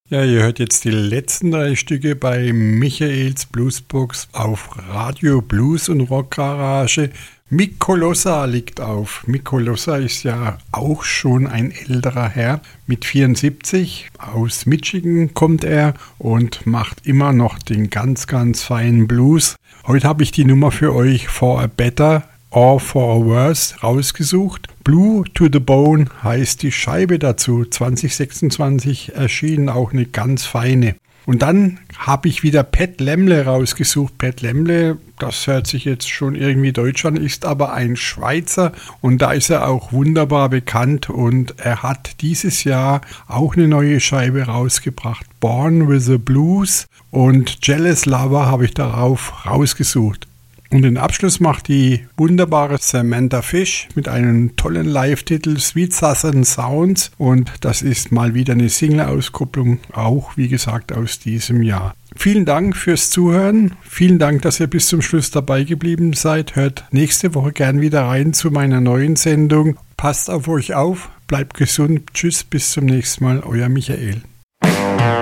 Ja, ihr hört jetzt die letzten 3 Stücke bei Michaels Bluesbox auf Radio Blues und Rock Garage. Mick Kolossa liegt auf. Mick Kolossa ist ja auch schon ein älterer Herr. Mit 74 aus Michigan kommt er und macht immer noch den ganz, ganz feinen Blues. Heute habe ich die Nummer für euch For a Better or For a Worse rausgesucht. Blue to the Bone heißt die Scheibe dazu. 2026 erschienen, auch eine ganz feine. Und dann habe ich wieder Pat Lemle rausgesucht. Pat Lemle, das hört sich jetzt schon irgendwie deutsch an, ist aber ein Schweizer und da ist er auch wunderbar bekannt und er hat dieses Jahr auch eine neue Scheibe rausgebracht. Born with the Blues und Jealous Lover habe ich darauf rausgesucht. Und den Abschluss macht die wunderbare Samantha Fish mit einem tollen Live-Titel Sweet Southern Sounds und das ist mal wieder eine Single-Auskopplung, auch wie gesagt aus diesem Jahr. Vielen Dank fürs Zuhören, vielen Dank, dass ihr bis zum Schluss dabei geblieben seid. Hört nächste Woche gern wieder rein zu meiner neuen Sendung. Passt auf euch auf, bleibt gesund, tschüss, bis zum nächsten Mal, euer Michael.